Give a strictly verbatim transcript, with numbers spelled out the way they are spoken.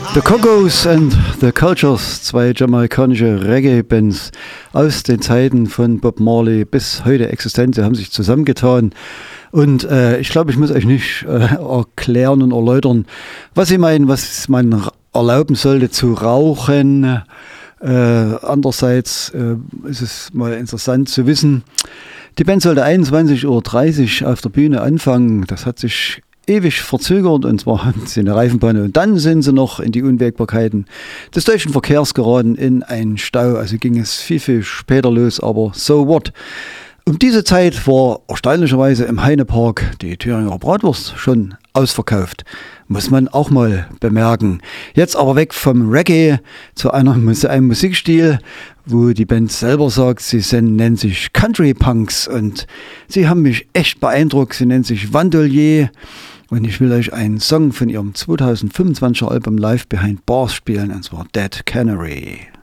The Congos and the Cultures, zwei jamaikanische Reggae-Bands aus den Zeiten von Bob Marley bis heute existent. Sie haben sich zusammengetan und äh, ich glaube, ich muss euch nicht äh, erklären und erläutern, was sie meinen, was man erlauben sollte zu rauchen. Äh, andererseits äh, ist es mal interessant zu wissen, die Band sollte einundzwanzig Uhr dreißig auf der Bühne anfangen. Das hat sich ewig verzögert, und zwar hatten sie eine Reifenpanne und dann sind sie noch in die Unwägbarkeiten des deutschen Verkehrs geraten, in einen Stau. Also ging es viel, viel später los, aber so what. Um diese Zeit war erstaunlicherweise im Heinepark die Thüringer Bratwurst schon ausverkauft. Muss man auch mal bemerken. Jetzt aber weg vom Reggae zu einer, einem Musikstil, wo die Band selber sagt, sie sind, nennen sich Country Punks, und sie haben mich echt beeindruckt. Sie nennen sich Vandolier. Und ich will euch einen Song von ihrem zweitausendfünfundzwanziger Album Live Behind Bars spielen, und zwar Dead Canary.